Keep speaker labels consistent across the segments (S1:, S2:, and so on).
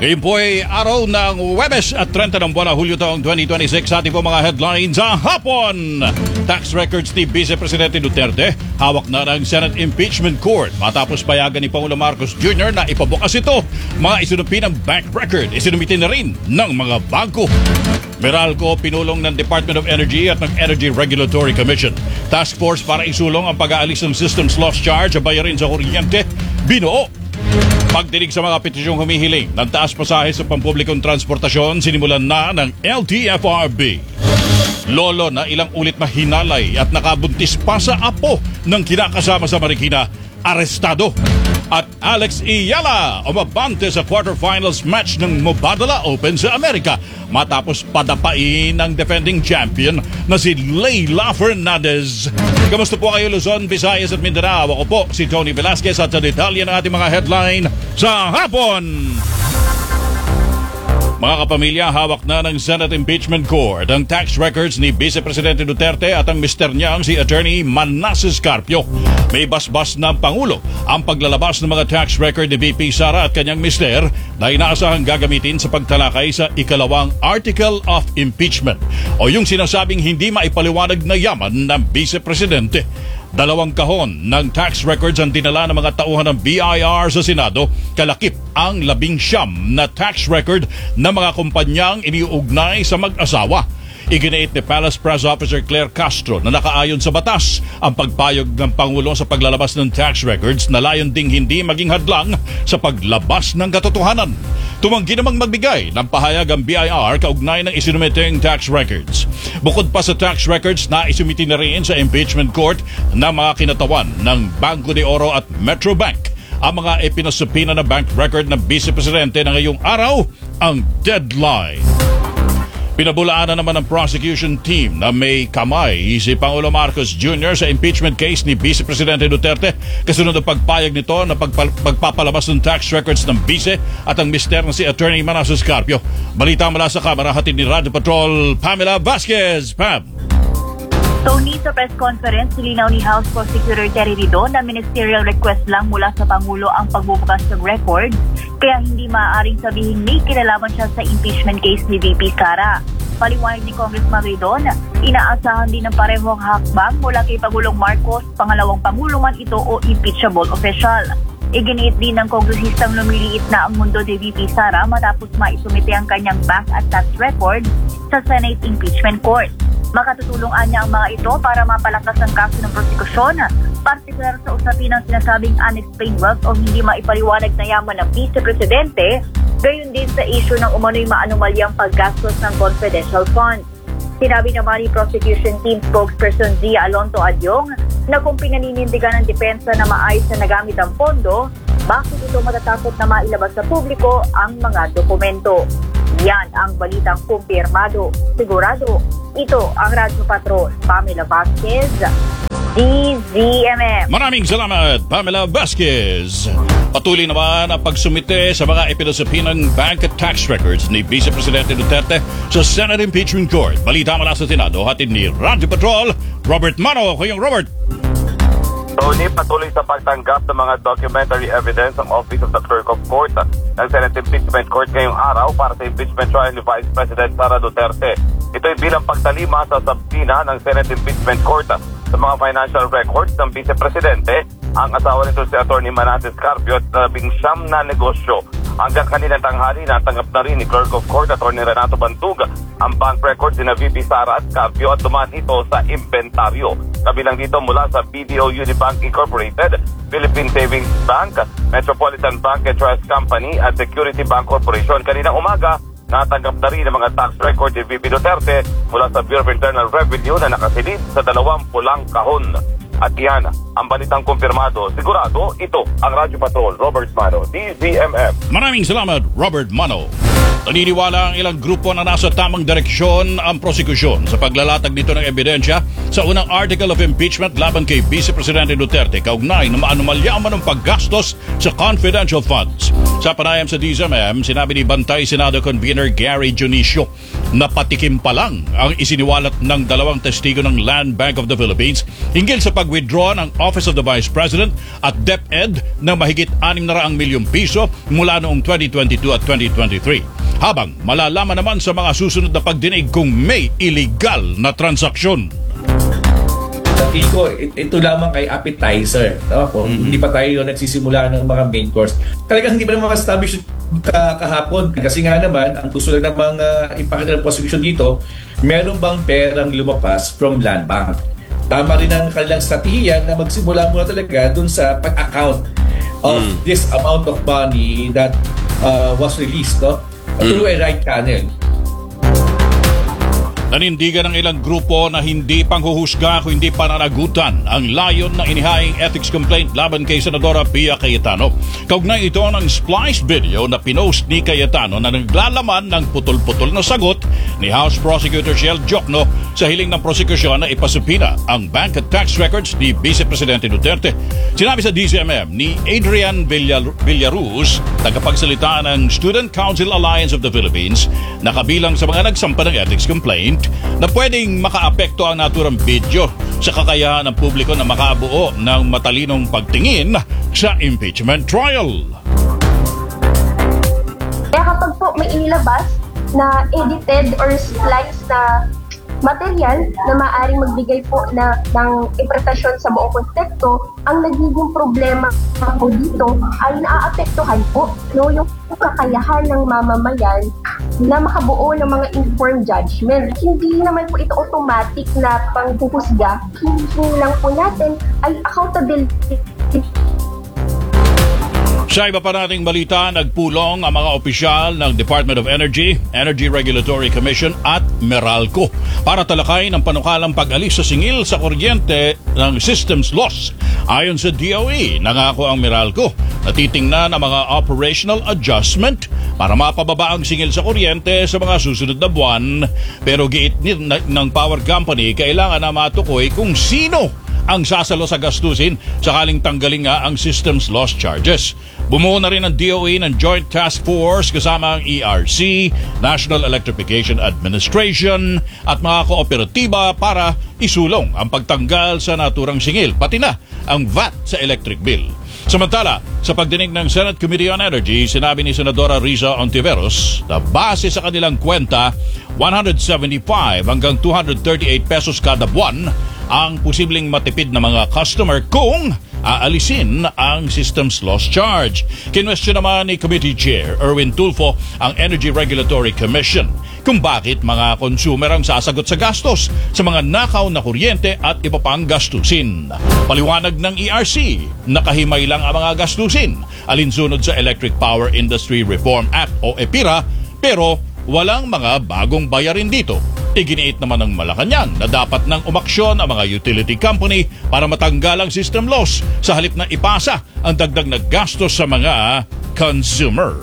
S1: Ngayon po ay araw ng Huwebes at 30 ng buwan ng Hulyo taong 2026. Sa ating po mga headlines sa hapon. Tax records ni Vice Presidente Duterte hawak na ng Senate Impeachment Court matapos payagan ni Pangulo Marcos Jr. na ipabukas ito. Mga isinumpi ng bank record, isinumiti na rin ng mga bangko. Meralco pinulong ng Department of Energy at ng Energy Regulatory Commission. Task Force para isulong ang pag-aalis ng systems loss charge at bayarin sa kuryente. Binuo. Pagdinig sa mga petisyong humihiling ng taas pasahe sa pampublikong transportasyon, sinimulan na ng LTFRB. Lolo na ilang ulit na hinalay at nakabuntis pa sa apo ng kinakasama sa Marikina, arestado. At Alex Iyala umabante sa quarterfinals match ng Mubadala Open sa Amerika matapos padapain ng defending champion na si Leila Fernandez. Kamusta po kayo Luzon, Visayas at Mindanao? Ako po si Tony Velasquez at sa detalye ng ating mga headline sa hapon. Mga kapamilya, hawak na ng Senate Impeachment Court ang tax records ni Vice Presidente Duterte at ang mister niyang si Attorney Manasseh Carpio. May basbas ng Pangulo ang paglalabas ng mga tax record ni VP Sara at kanyang mister na inaasahang gagamitin sa pagtalakay sa ikalawang Article of Impeachment o yung sinasabing hindi maipaliwanag na yaman ng Vice Presidente. 2 kahon ng tax records ang dinala ng mga tauhan ng BIR sa Senado, kalakip ang 19 na tax record ng mga kumpanyang iniuugnay sa mag-asawa. Iginiit ni Palace Press Officer Claire Castro na nakaayon sa batas ang pagpayag ng Pangulo sa paglalabas ng tax records na layon ding hindi maging hadlang sa paglabas ng katotohanan. Tumanggi namang magbigay ng pahayag ang BIR kaugnay ng isinumiteng tax records. Bukod pa sa tax records na isumiti na rin sa impeachment court ng mga kinatawan ng Bangko de Oro at Metro Bank ang mga ipinasupina na bank record ng Vice Presidente na ngayong araw ang deadline. Pinabulaan na naman ng prosecution team na may kamay si Pangulo Marcos Jr. sa impeachment case ni Vice Presidente Duterte kasunod ng pagpayag nito na pagpapalabas ng tax records ng Vice at ang mister na si Attorney Manasseh Carpio. Balita mula sa Kamara, hatid ni Radio Patrol Pamela Vasquez. Pam.
S2: Tony, sa press conference, nilinaw ni House Prosecutor Terry Ridon na ministerial request lang mula sa Pangulo ang pagbubukas ng record, kaya hindi maaaring sabihin may kinalaman siya sa impeachment case ni VP Sara. Paliwanag ni Congressman Ridon, inaasahan din ng parehong hakbang mula kay Pangulong Marcos, pangalawang Pangulo man ito o impeachable official. Iginiit din ng kongresistang lumiliit na ang mundo ni VP Sara matapos maisumite ang kanyang bank at tax record sa Senate Impeachment Court. Makatutulungan niya ang mga ito para mapalakas ang kaso ng prosekusyon, partikular sa usapin ng sinasabing unexplained wealth o hindi maipaliwanag na yaman ng Vice Presidente, gayon din sa issue ng umano'y maanumalyang paggastos ng confidential funds. Sinabi naman ni prosecution team spokesperson Zia Alonto Adyong na kung pinaninindigan ng depensa na maayos na nagamit ang pondo, bakit ito matatakot na mailabas sa publiko ang mga dokumento? Yan ang balitang kumpirmado. Sigurado, ito ang Radyo Patrol. Pamela Vasquez, DZMM.
S1: Maraming salamat, Pamela Vasquez. Patuloy naman ang pagsumite sa mga ipinasupinang bank at tax records ni Vice Presidente Duterte sa Senate Impeachment Court. Balita mula sa Senado, hatid ni Radio Patrol, Robert Mano. Kayong Robert.
S3: Tony, patuloy sa pagtanggap ng mga documentary evidence ng Office of the Clerk of Court ng Senate Impeachment Court ngayong araw para sa impeachment trial ni Vice President Sara Duterte. Ito ay bilang pagtalima sa subpoena ng Senate Impeachment Court sa mga financial records ng Vice Presidente, ang asawa nito si Attorney Manasseh Carpio at 19 na negosyo. Hanggang kanina tanghali, natanggap na rin ni Clerk of Court Attorney Renato Bantug ang bank records ni VP Sara at Carpio at dumaan ito sa inventaryo. Kabilang dito mula sa BDO Unibank Incorporated, Philippine Savings Bank, Metropolitan Bank and Trust Company at Security Bank Corporation. Kaninang umaga, natanggap na rin ang mga tax record ni VP Duterte mula sa Bureau of Internal Revenue na nakasilid sa 2 pulang kahon. At yan ang balitang kumpirmado. Sigurado, ito ang Radyo Patrol, Robert Mano, DZMM.
S1: Maraming salamat, Robert Mano. Naniniwala ang ilang grupo na nasa tamang direksyon ang prosekusyon sa paglalatag nito ng ebidensya sa unang article of impeachment laban kay Vice Presidente Duterte kaugnay na maanumalyaman ng paggastos sa confidential funds. Sa panayam sa DZMM, sinabi ni Bantay Senado Convener Gary Junicio na patikim pa lang ang isiniwalat ng dalawang testigo ng Land Bank of the Philippines hinggil sa pag-withdraw ng Office of the Vice President at DepEd ng mahigit 600 milyong piso mula noong 2022 at 2023. Habang malalaman naman sa mga susunod na pagdinig kung may illegal na transaksyon.
S4: Feel ko, ito lamang ay appetizer. Hindi pa tayo nagsisimula ng mga main course. Talagang hindi pa naman ma-establish kahapon. Kasi nga naman, ang gusto lang namang ipakita ng prosecution dito, meron bang perang lumapas from Land Bank? Tama rin ang kanilang strategiya na magsimula muna talaga dun sa pag-account of this amount of money that was released, no? Through a right channel.
S1: Nanindigan ng ilang grupo na hindi panghuhusga kung hindi pananagutan ang layon na inihaing ethics complaint laban kay Senadora Pia Cayetano. Kaugnay ito ng splice video na pinost ni Cayetano na naglalaman ng putol-putol na sagot ni House Prosecutor Shell Jokno sa hiling ng prosekusyon na ipasupina ang bank at tax records ni Vice Presidente Duterte. Sinabi sa DZMM ni Adrian Villaruz, tagapagsalita ng Student Council Alliance of the Philippines, na kabilang sa mga nagsampa ng ethics complaint na pwedeng makaapekto ang naturang video sa kakayahan ng publiko na makabuo ng matalinong pagtingin sa impeachment trial.
S5: Kaya kapag po may inilabas na edited or spliced na material na maaaring magbigay po ng interpretasyon sa buong konteksto, ang nagiging problema po dito ay naaapektuhan po yung kakayahan ng mamamayan na makabuo ng mga informed judgment. Hindi naman po ito automatic na panghuhusga. Hindi lang po natin ay accountability.
S1: Sa iba pa nating balita, nagpulong ang mga opisyal ng Department of Energy, Energy Regulatory Commission at Meralco para talakayin ang panukalang pag-alis sa singil sa kuryente ng systems loss. Ayon sa DOE, nangako ang Meralco na titingnan ang mga operational adjustment para mapababa ang singil sa kuryente sa mga susunod na buwan. Pero giit ng power company, kailangan na matukoy kung sino ang sasalo sa gastusin sakaling tanggalin nga ang systems loss charges. Bumuo na rin ang DOE ng Joint Task Force kasama ang ERC, National Electrification Administration at mga kooperatiba para isulong ang pagtanggal sa naturang singil, pati na ang VAT sa electric bill. Samantala, sa pagdinig ng Senate Committee on Energy, sinabi ni Senadora Riza Ontiveros na base sa kanilang kwenta, 175 hanggang 238 pesos kada buwan ang posibleng matipid na mga customer kung aalisin ang systems loss charge. Kinwestiyon naman ni Committee Chair Erwin Tulfo ang Energy Regulatory Commission kung bakit mga consumer ang sasagot sa gastos sa mga nakaw na kuryente at iba pang gastusin. Paliwanag ng ERC, nakahimay lang ang mga gastusin alinsunod sa Electric Power Industry Reform Act o EPIRA, pero walang mga bagong bayarin dito. Iginiit naman ng Malacanang na dapat nang umaksyon ang mga utility company para matanggal ang system loss sa halip na ipasa ang dagdag na gastos sa mga consumer.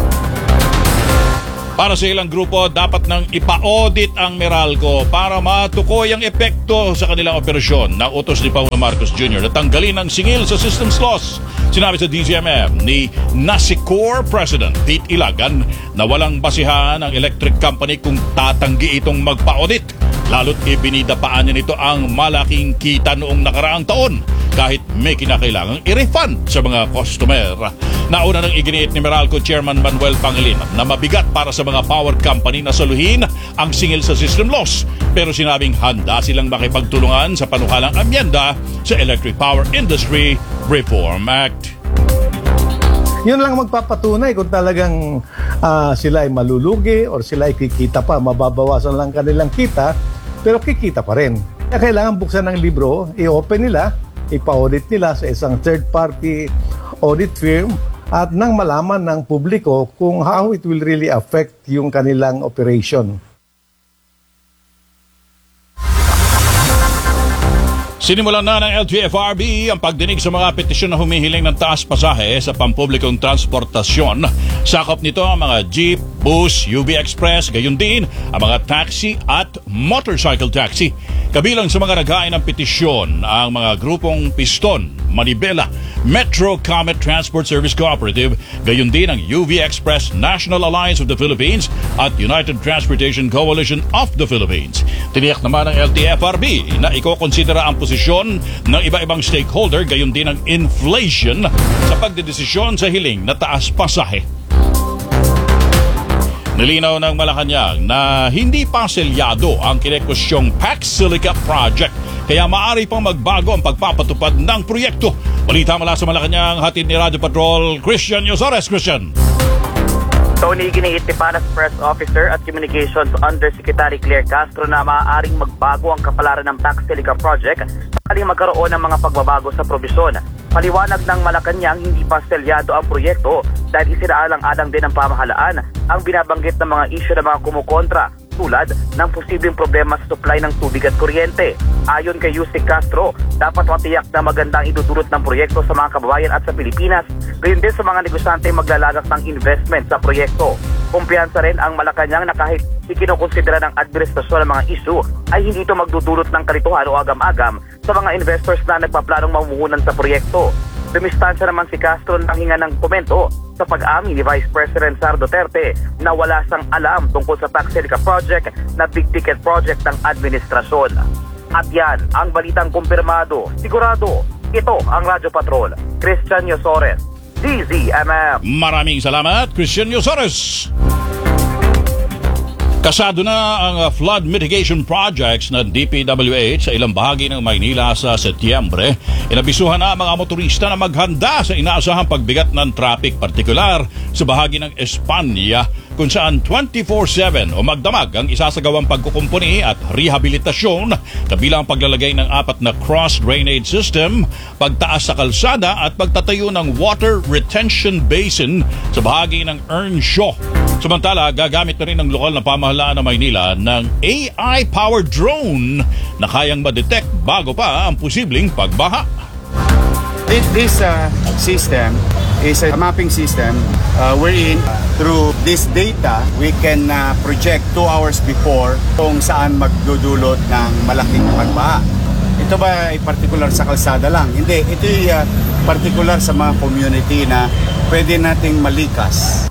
S1: Para sa ilang grupo, dapat nang ipa-audit ang Meralco para matukoy ang epekto sa kanilang operasyon na utos ni Pangulo Marcos Jr. na tanggalin ang singil sa systems loss. Sinabi sa DZMM ni Nasicor President Pete Ilagan na walang basihan ang electric company kung tatanggi itong magpa-audit. Lalo't ibinidapaan niya nito ang malaking kita noong nakaraang taon kahit may kinakailangang i-refund sa mga customer. Nauna nang iginiit ni Meralco Chairman Manuel Pangilinan na mabigat para sa mga power company na saluhin ang singil sa system loss, pero sinabing handa silang makipagtulungan sa panukalang amyenda sa Electric Power Industry Reform Act.
S6: Yun lang magpapatunay kung talagang sila ay malulugi or sila ay kikita pa, mababawasan lang kanilang kita, pero kikita pa rin. Kaya kailangan buksan ng libro, i-open nila, ipa-audit nila sa isang third-party audit firm at nang malaman ng publiko kung how it will really affect yung kanilang operation.
S1: Sinimulan na ng LTFRB ang pagdinig sa mga petisyon na humihiling ng taas pasahe sa pampublikong transportasyon. Sakop nito ang mga jeep, bus, UV Express, gayon din ang mga taxi at motorcycle taxi. Kabilang sa mga naghain ng petisyon ang mga grupong Piston, Manibela, Metro Comet Transport Service Cooperative, gayon din ang UV Express National Alliance of the Philippines at United Transportation Coalition of the Philippines. Tiniyak naman ng LTFRB na ikokonsidera ang posisyon ng iba-ibang stakeholder, gayon din ang inflation sa pagdedesisyon sa hiling na taas pasahe. Nilinaw ng Malacanang na hindi pa selyado ang kinekusyong Pax Silica Project, kaya maaari pang magbago ang pagpapatupad ng proyekto. Balita mula sa Malacanang, hatid ni Radio Patrol Christian Yosores. Christian.
S7: Tony, giniit ni Panas Press Officer at Communications Undersecretary Claire Castro na maaaring magbago ang kapalaran ng Pax Silica Project sakaling magkaroon ng mga pagbabago sa probisyon. Paliwanag ng Malacanang, hindi pa selyado ang proyekto dahil isinaalang-alang din ng pamahalaan ang binabanggit ng mga isyu ng mga kumukontra tulad ng posibleng problema sa supply ng tubig at kuryente. Ayon kay Yusek Castro, dapat matiyak na magandang idudulot ng proyekto sa mga kababayan at sa Pilipinas, gayon din sa mga negosyante maglalagak ng investment sa proyekto. Kumpiyansa rin ang Malacanang na kahit ikinukonsidera ng administrasyon ng mga isyu, ay hindi ito magdudulot ng kalituhan o agam-agam sa mga investors na nagpaplanong mamumuhunan sa proyekto. Dumistansya naman si Castro ng hinga ng komento sa pag-amin ni Vice President Sara Duterte na wala sang alam tungkol sa Pax Silica Project na big-ticket project ng administrasyon. At yan ang balitang kumpirmado. Sigurado, ito ang Radyo Patrol. Christian Yosores, DZMM.
S1: Maraming salamat, Christian Yosores. Kasado na ang flood mitigation projects ng DPWH sa ilang bahagi ng Maynila sa Setyembre. Inabisuhan na ang mga motorista na maghanda sa inaasahang pagbigat ng traffic, partikular sa bahagi ng Espanya, kung saan 24/7 o magdamag ang isasagawang pagkukumpuni at rehabilitasyon, kabilang paglalagay ng 4 na cross drainage system, pagtaas sa kalsada at pagtatayo ng water retention basin sa bahagi ng Earnshaw. Samantala, gagamit na rin ng lokal na pamahalaan ng Maynila ng AI-powered drone na kayang ma-detect bago pa ang posibleng pagbaha.
S8: This system is a mapping system wherein through this data we can project 2 hours before kung saan magdudulot ng malaking pagbaha. Ito ba ay particular sa kalsada lang? Hindi, ito ay particular sa mga community na pwede nating malikas.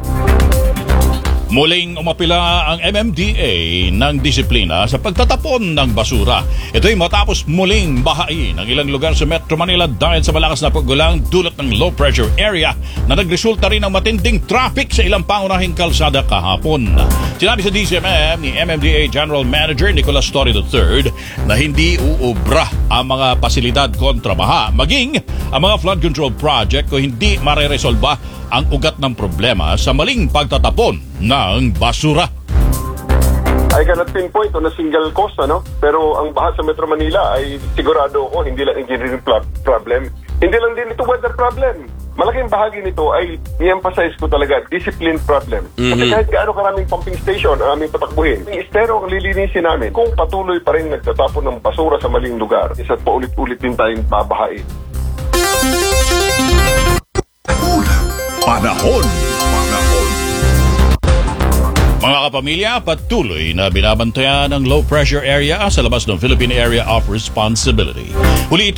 S1: Muling umapila ang MMDA ng disiplina sa pagtatapon ng basura. Ito'y matapos muling bahain ang ilang lugar sa Metro Manila dahil sa malakas na paggulang dulot ng low pressure area na nagresulta rin ng matinding traffic sa ilang pangunahing kalsada kahapon. Sinabi sa DCMM ni MMDA General Manager Nicolas Torre III na hindi uubra ang mga pasilidad kontra baha, maging ang mga flood control project kung hindi mareresolba ang ugat ng problema sa maling pagtatapon ng basura.
S9: I cannot pinpoint on a single cause, pero ang baha sa Metro Manila ay sigurado ko hindi lang engineering problem, hindi lang din ito weather problem. Malaking bahagi nito ay i-emphasize ko talaga discipline problem. Kasi kahit gaano karaming pumping station ang aming patakbuhin, yung estero ang lilinisin namin kung patuloy pa rin nagtatapon ng basura sa maling lugar, isa't paulit-ulit din tayong babahain.
S1: Panahon. Mga kapamilya, patuloy na binabantayan ng low pressure area sa labas ng Philippine Area of Responsibility. Huli ito